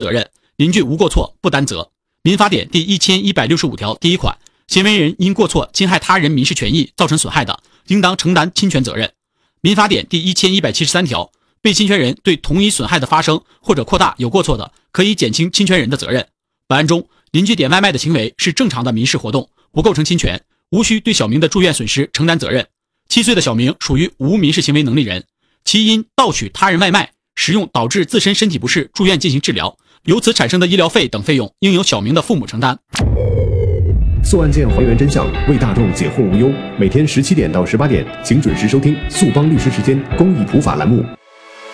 责任，邻居无过错不担责。民法典第1165条第1款，行为人因过错侵害他人民事权益造成损害的，应当承担侵权责任。民法典第1173条，被侵权人对同一损害的发生或者扩大有过错的，可以减轻侵权人的责任。本案中，邻居点外卖的行为是正常的民事活动，不构成侵权，无需对小明的住院损失承担责任。7岁的小明属于无民事行为能力人，其因盗取他人外卖食用导致自身身体不适住院进行治疗，由此产生的医疗费等费用应由小明的父母承担。 速案件还原真相，为大众解惑无忧。每天17点到18点，请准时收听速帮律师时间公益普法栏目。